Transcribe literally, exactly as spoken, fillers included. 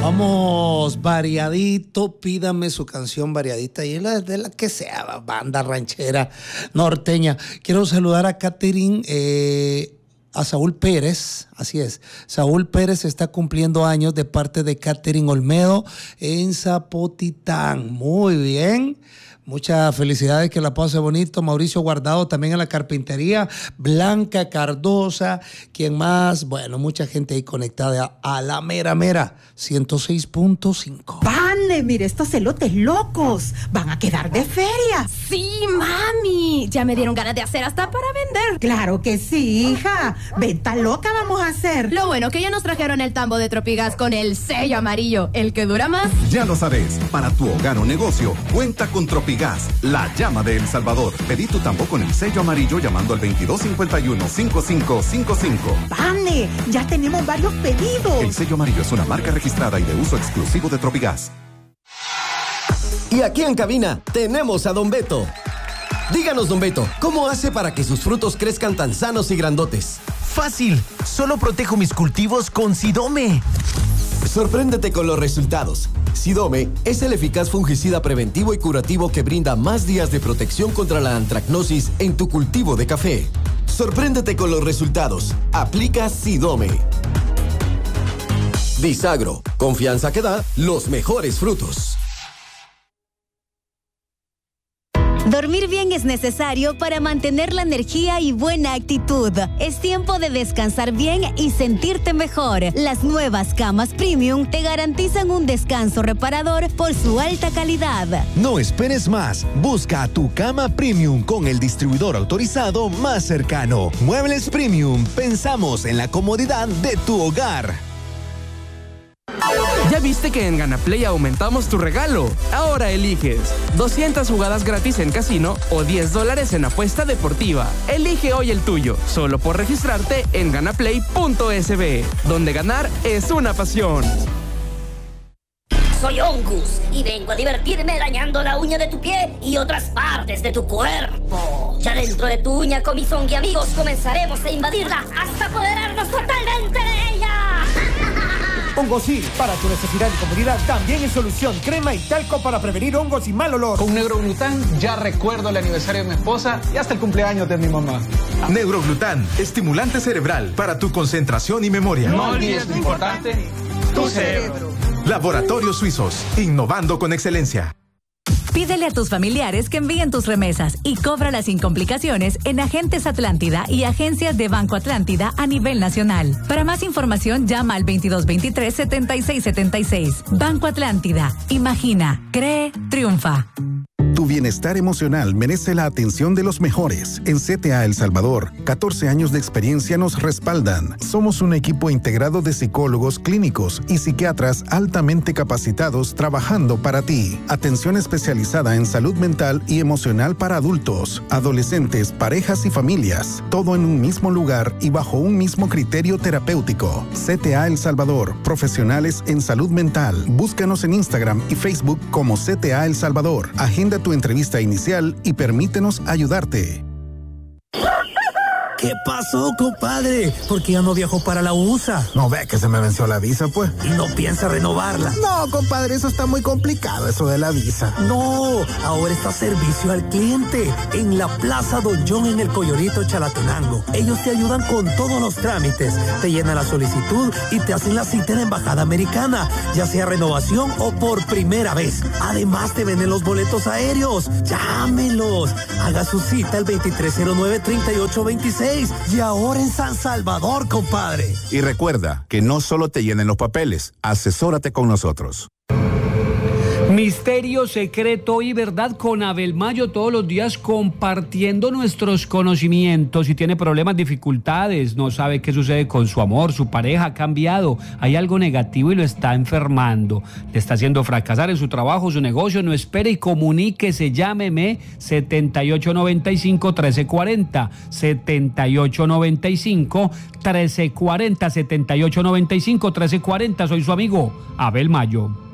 Vamos, variadito, pídame su canción variadita y la, de la que sea, banda ranchera, norteña. Quiero saludar a Catherine, eh, a Saúl Pérez, así es. Saúl Pérez está cumpliendo años de parte de Catherine Olmedo en Zapotitán. Muy bien. Muchas felicidades, que la pase bonito. Mauricio Guardado también en la carpintería. Blanca Cardosa, quien más, bueno, mucha gente ahí conectada a la mera mera, ciento seis punto cinco. ¡Pane! Mire estos elotes locos, van a quedar de feria. Sí, mami, ya me dieron ganas de hacer hasta para vender. Claro que sí, hija, venta loca vamos a hacer. Lo bueno que ya nos trajeron el tambo de Tropigas con el sello amarillo, el que dura más. Ya lo sabes, para tu hogar o negocio, cuenta con Tropigas. Gas, la llama de El Salvador. Pedí tu tambo con el sello amarillo llamando al veintidós cincuenta y uno, cincuenta y cinco cincuenta y cinco. ¡Pane! Ya tenemos varios pedidos. El sello amarillo es una marca registrada y de uso exclusivo de Tropigas. Y aquí en cabina tenemos a Don Beto. Díganos, Don Beto, ¿cómo hace para que sus frutos crezcan tan sanos y grandotes? Fácil, solo protejo mis cultivos con Sidome. Sorpréndete con los resultados. Sidome es el eficaz fungicida preventivo y curativo que brinda más días de protección contra la antracnosis en tu cultivo de café. Sorpréndete con los resultados. Aplica Sidome. Disagro, confianza que da los mejores frutos. Dormir bien es necesario para mantener la energía y buena actitud. Es tiempo de descansar bien y sentirte mejor. Las nuevas camas Premium te garantizan un descanso reparador por su alta calidad. No esperes más. Busca tu cama Premium con el distribuidor autorizado más cercano. Muebles Premium. Pensamos en la comodidad de tu hogar. ¿Ya viste que en Ganaplay aumentamos tu regalo? Ahora eliges doscientas jugadas gratis en casino o diez dólares en apuesta deportiva. Elige hoy el tuyo, solo por registrarte en ganaplay punto es be, donde ganar es una pasión. Soy Ongus y vengo a divertirme dañando la uña de tu pie y otras partes de tu cuerpo. Ya dentro de tu uña, con mis ongi amigos, comenzaremos a invadirla hasta apoderarnos totalmente de ella. Hongosil, para tu necesidad y comodidad, también es solución. Crema y talco para prevenir hongos y mal olor. Con Neuroglután ya recuerdo el aniversario de mi esposa y hasta el cumpleaños de mi mamá. Neuroglután, estimulante cerebral para tu concentración y memoria. No olvides lo importante, tu cerebro. Laboratorios Suizos, innovando con excelencia. Pídele a tus familiares que envíen tus remesas y cóbralas sin complicaciones en Agentes Atlántida y agencias de Banco Atlántida a nivel nacional. Para más información, llama al veintidós veintitrés, setenta y seis setenta y seis. Banco Atlántida. Imagina, cree, triunfa. Tu bienestar emocional merece la atención de los mejores. En C T A El Salvador, catorce años de experiencia nos respaldan. Somos un equipo integrado de psicólogos clínicos y psiquiatras altamente capacitados trabajando para ti. Atención especializada en salud mental y emocional para adultos, adolescentes, parejas y familias. Todo en un mismo lugar y bajo un mismo criterio terapéutico. C T A El Salvador, profesionales en salud mental. Búscanos en Instagram y Facebook como C T A El Salvador. Agenda tu entrevista inicial y permítenos ayudarte. ¿Qué pasó, compadre? ¿Por qué ya no viajó para la U S A? No ve que se me venció la visa, pues. ¿Y no piensa renovarla? No, compadre, eso está muy complicado, eso de la visa. No, ahora está servicio al cliente en la Plaza Don John en el Coyorito Chalatenango. Ellos te ayudan con todos los trámites, te llenan la solicitud y te hacen la cita en la Embajada Americana, ya sea renovación o por primera vez. Además, te venden los boletos aéreos. Llámelos. Haga su cita al veintitrés cero nueve, treinta y ocho veintiséis. Y ahora en San Salvador, compadre. Y recuerda que no solo te llenen los papeles, asesórate con nosotros. Misterio, secreto y verdad con Abel Mayo, todos los días compartiendo nuestros conocimientos. Si tiene problemas, dificultades, no sabe qué sucede con su amor, su pareja ha cambiado, hay algo negativo y lo está enfermando, le está haciendo fracasar en su trabajo, su negocio, no espere y comuníquese, llámeme setenta y ocho noventa y cinco, trece cuarenta, setenta y ocho noventa y cinco, trece cuarenta, setenta y ocho noventa y cinco, trece cuarenta, soy su amigo Abel Mayo.